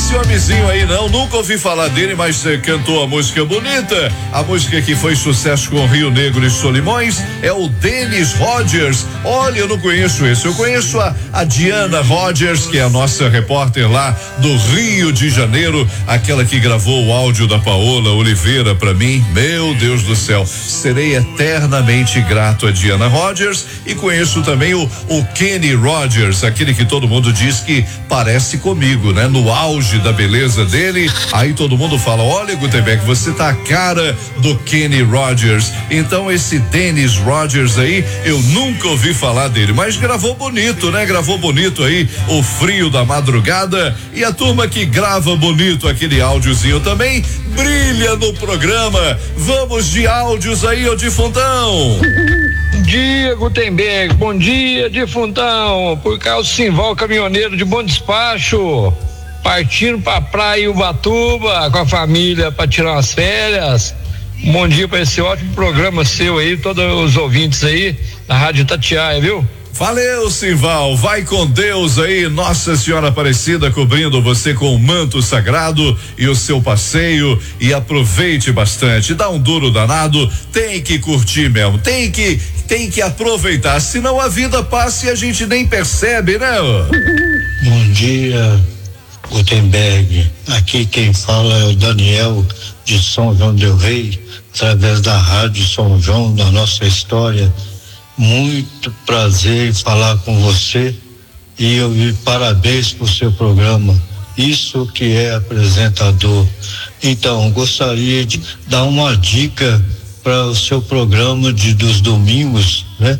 esse homenzinho aí não, nunca ouvi falar dele, mas cantou a música bonita. A música que foi sucesso com Rio Negro e Solimões é o Dennis Rogers. Olha, eu não conheço esse, eu conheço a Diana Rogers, que é a nossa repórter lá do Rio de Janeiro, aquela que gravou o áudio da Paola Oliveira pra mim. Meu Deus do céu, serei eternamente grato a Diana Rogers. E conheço também o Kenny Rogers, aquele que todo mundo diz que parece comigo, né? No auge da beleza dele, aí todo mundo fala: olha, Gutenberg, você tá a cara do Kenny Rogers. Então esse Dennis Rogers aí, eu nunca ouvi falar dele, mas gravou bonito, né? Gravou bonito aí o Frio da Madrugada, e a turma que grava bonito aquele áudiozinho também brilha no programa. Vamos de áudios aí, ô Difuntão. Bom dia, Gutenberg. Bom dia, Difuntão. Por causa do Simval, caminhoneiro de Bom Despacho, partindo pra praia Ubatuba com a família para tirar umas férias. Bom dia para esse ótimo programa seu aí, todos os ouvintes aí da Rádio Itatiaia, viu? Valeu, Simval, vai com Deus aí, Nossa Senhora Aparecida cobrindo você com o manto sagrado e o seu passeio, e aproveite bastante, dá um duro danado, tem que curtir mesmo, tem que aproveitar, senão a vida passa e a gente nem percebe, né? Bom dia, Gutenberg, aqui quem fala é o Daniel de São João del Rei, através da Rádio São João, da nossa história. Muito prazer em falar com você, e eu vi parabéns por seu programa. Isso que é apresentador. Então, gostaria de dar uma dica para o seu programa dos domingos, né?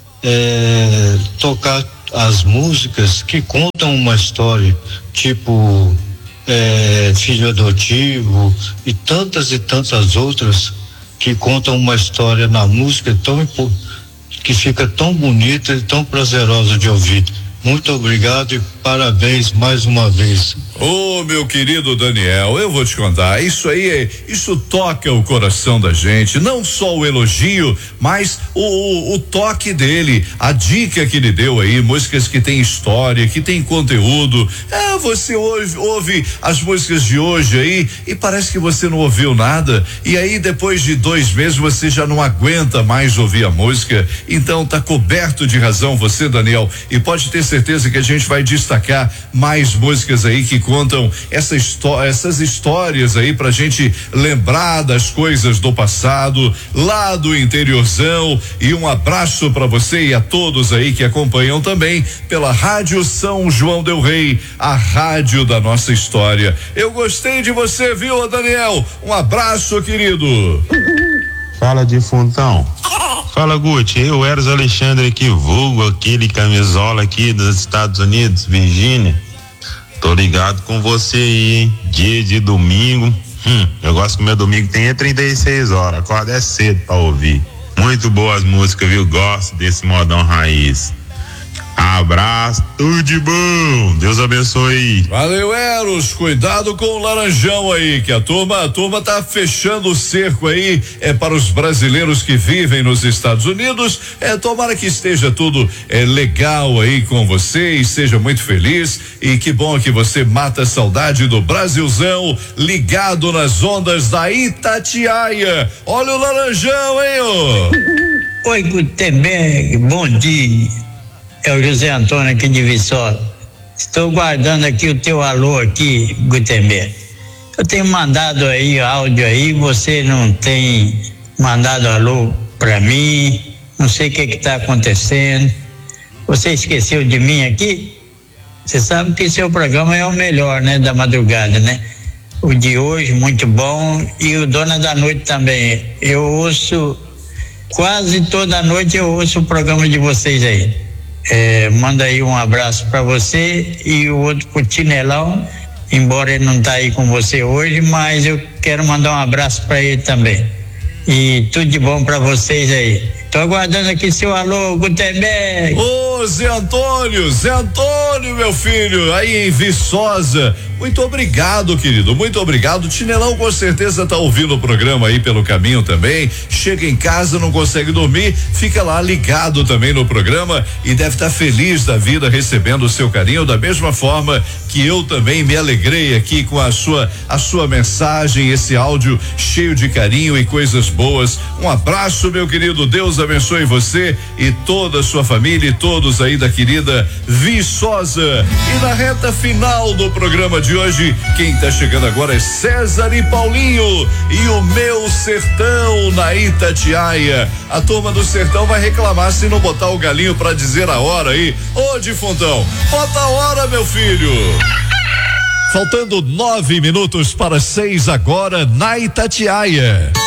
Tocar as músicas que contam uma história, tipo Filho Adotivo e tantas outras que contam uma história na música que fica tão bonita e tão prazerosa de ouvir. Muito obrigado e parabéns mais uma vez. Ô, meu querido Daniel, eu vou te contar, isso toca o coração da gente, não só o elogio, mas o toque dele, a dica que ele deu aí, músicas que tem história, que tem conteúdo. Você ouve as músicas de hoje aí e parece que você não ouviu nada, e aí depois de 2 meses você já não aguenta mais ouvir a música. Então tá coberto de razão você, Daniel, e pode ter certeza que a gente vai destacar mais músicas aí que contam essas histórias aí pra gente lembrar das coisas do passado, lá do interiorzão. E um abraço pra você e a todos aí que acompanham também pela Rádio São João del Rei, a rádio da nossa história. Eu gostei de você, viu, Daniel? Um abraço, querido. Fala, Difuntão. Fala, Guti, eu Eros Alexandre aqui, vulgo aquele camisola aqui dos Estados Unidos, Virgínia. Tô ligado com você aí, hein? Dia de domingo. Eu gosto que meu domingo tenha 36 horas, acorda cedo pra ouvir. Muito boas músicas, viu? Gosto desse modão raiz. Abraço, tudo de bom, Deus abençoe. Valeu, Eros, cuidado com o laranjão aí, que a turma tá fechando o cerco aí, para os brasileiros que vivem nos Estados Unidos. Tomara que esteja tudo legal aí com você e seja muito feliz, e que bom que você mata a saudade do Brasilzão ligado nas ondas da Itatiaia. Olha o laranjão, hein, ô. Oi, Gutenberg, bom dia. É o José Antônio aqui de Viçosa. Estou guardando aqui o teu alô aqui, Gutenberg. Eu tenho mandado aí áudio aí, você não tem mandado alô para mim. Não sei o que está acontecendo. Você esqueceu de mim aqui? Você sabe que seu programa é o melhor, né, da madrugada, né? O de hoje, muito bom, e o Dona da Noite também. Eu ouço, quase toda noite eu ouço o programa de vocês aí. Manda aí um abraço para você e o outro pro Tinelão, embora ele não tá aí com você hoje, mas eu quero mandar um abraço para ele também. E tudo de bom para vocês aí. Tô aguardando aqui seu alô, Gutenberg. Ô, Zé Antônio, meu filho, aí em Viçosa, Muito obrigado, querido, muito obrigado. Tinelão com certeza tá ouvindo o programa aí pelo caminho também. Chega em casa, não consegue dormir, fica lá ligado também no programa e deve estar feliz da vida recebendo o seu carinho da mesma forma que eu também me alegrei aqui com a sua mensagem, esse áudio cheio de carinho e coisas boas. Um abraço, meu querido, Deus abençoe você e toda a sua família e todos aí da querida Viçosa. E na reta final do programa de hoje, quem tá chegando agora é César e Paulinho e o Meu Sertão na Itatiaia. A turma do Sertão vai reclamar se não botar o galinho pra dizer a hora aí. Ô, Defuntão, bota a hora, meu filho. Faltando 9 minutos para 6 agora na Itatiaia.